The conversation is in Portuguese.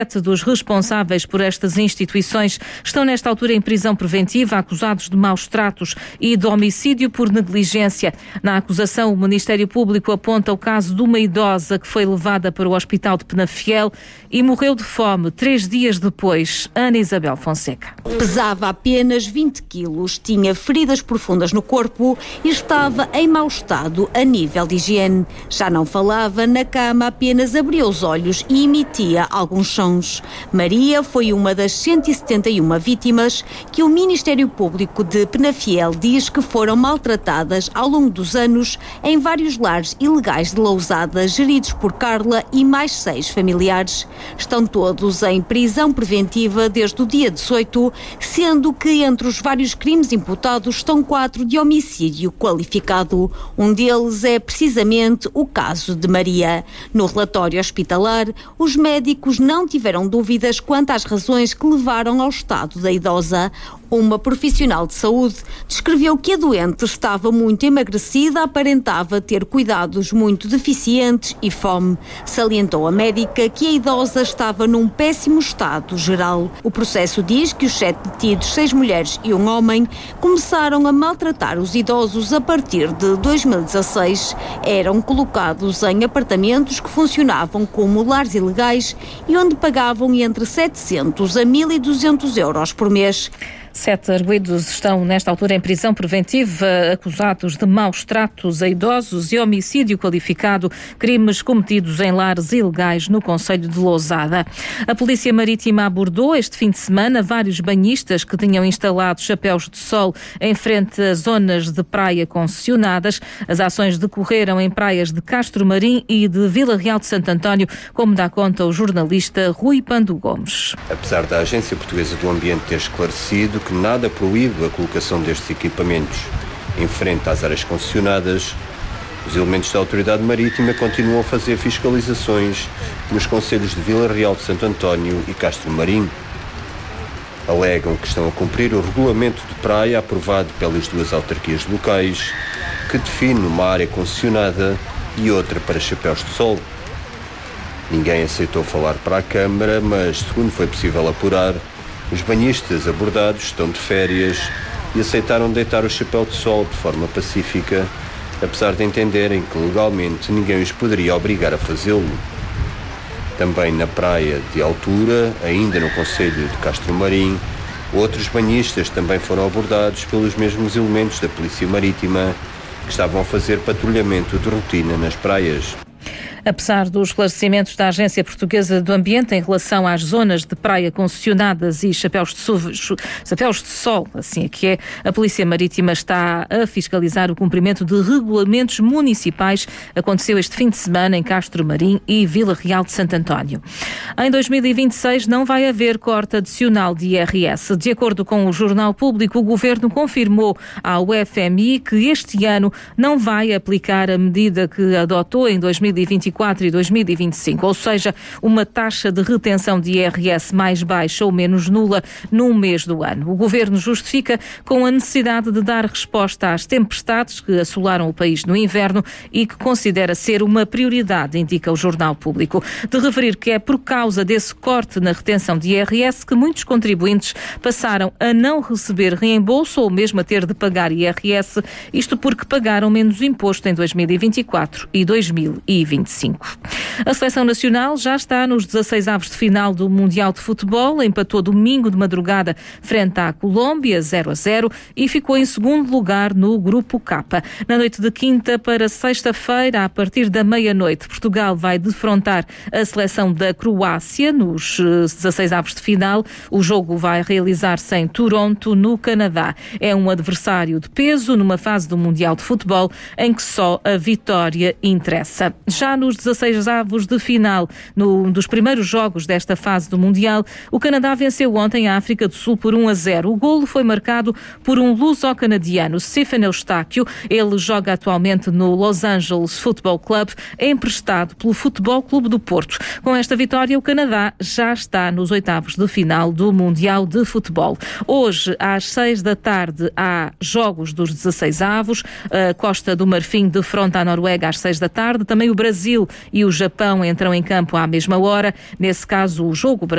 Dos responsáveis por estas instituições estão nesta altura em prisão preventiva, acusados de maus tratos e de homicídio por negligência. Na acusação, o Ministério Público aponta o caso de uma idosa que foi levada para o hospital de Penafiel e morreu de fome 3 dias depois. Ana Isabel Fonseca. Pesava apenas 20 quilos, tinha feridas profundas no corpo e estava em mau estado a nível de higiene. Já não falava, na cama apenas abria os olhos e emitia alguns sons. Maria foi uma das 171 vítimas que o Ministério Público de Penafiel diz que foram maltratadas ao longo dos anos em vários lares ilegais de Lousada, geridos por Carla e mais 6 familiares. Estão todos em prisão preventiva desde o dia 18, sendo que entre os vários crimes imputados estão 4 de homicídio qualificado. Um deles é precisamente o caso de Maria. No relatório hospitalar, os médicos não tiveram dúvidas quanto às razões que levaram ao estado da idosa. Uma profissional de saúde descreveu que a doente estava muito emagrecida, aparentava ter cuidados muito deficientes e fome. Salientou a médica que a idosa estava num péssimo estado geral. O processo diz que os 7 detidos, 6 mulheres e um homem, começaram a maltratar os idosos a partir de 2016. Eram colocados em apartamentos que funcionavam como lares ilegais e onde pagavam entre 700 a 1.200 euros por mês. 7 arguidos estão nesta altura em prisão preventiva, acusados de maus tratos a idosos e homicídio qualificado, crimes cometidos em lares ilegais no concelho de Lousada. A Polícia Marítima abordou este fim de semana vários banhistas que tinham instalado chapéus de sol em frente a zonas de praia concessionadas. As ações decorreram em praias de Castro Marim e de Vila Real de Santo António, como dá conta o jornalista Rui Pando Gomes. Apesar da Agência Portuguesa do Ambiente ter esclarecido que nada proíbe a colocação destes equipamentos em frente às áreas concessionadas, os elementos da Autoridade Marítima continuam a fazer fiscalizações nos concelhos de Vila Real de Santo António e Castro Marim. Alegam que estão a cumprir o regulamento de praia aprovado pelas 2 autarquias locais, que define uma área concessionada e outra para chapéus de sol. Ninguém aceitou falar para a Câmara, mas, segundo foi possível apurar, os banhistas abordados estão de férias e aceitaram deitar o chapéu de sol de forma pacífica, apesar de entenderem que legalmente ninguém os poderia obrigar a fazê-lo. Também na praia de Altura, ainda no concelho de Castro Marim, outros banhistas também foram abordados pelos mesmos elementos da Polícia Marítima que estavam a fazer patrulhamento de rotina nas praias. Apesar dos esclarecimentos da Agência Portuguesa do Ambiente em relação às zonas de praia concessionadas e chapéus de sol, assim é que é, a Polícia Marítima está a fiscalizar o cumprimento de regulamentos municipais. Aconteceu este fim de semana em Castro Marim e Vila Real de Santo António. Em 2026 não vai haver corte adicional de IRS. De acordo com o Jornal Público, o Governo confirmou ao FMI que este ano não vai aplicar a medida que adotou em 2024 e 2025, ou seja, uma taxa de retenção de IRS mais baixa ou menos nula num mês do ano. O Governo justifica com a necessidade de dar resposta às tempestades que assolaram o país no inverno e que considera ser uma prioridade, indica o Jornal Público. De referir que é por causa desse corte na retenção de IRS que muitos contribuintes passaram a não receber reembolso ou mesmo a ter de pagar IRS, isto porque pagaram menos imposto em 2024 e 2025. A Seleção Nacional já está nos 16avos de final do Mundial de Futebol, empatou domingo de madrugada frente à Colômbia 0-0 e ficou em segundo lugar no Grupo K. Na noite de quinta para sexta-feira, a partir da meia-noite, Portugal vai defrontar a seleção da Croácia nos 16avos de final. O jogo vai realizar-se em Toronto, no Canadá. É um adversário de peso numa fase do Mundial de Futebol em que só a vitória interessa. Já nos 16avos de final, dos primeiros jogos desta fase do Mundial, o Canadá venceu ontem a África do Sul por 1-0. O golo foi marcado por um luso-canadiano, Stephen Eustáquio. Ele joga atualmente no Los Angeles Football Club, emprestado pelo Futebol Clube do Porto. Com esta vitória, o Canadá já está nos 8avos de final do Mundial de Futebol. Hoje, às 6 da tarde, há jogos dos 16avos. A Costa do Marfim defronta a Noruega às 6 da tarde. Também o Brasil e o Japão entram em campo à mesma hora. Nesse caso, o jogo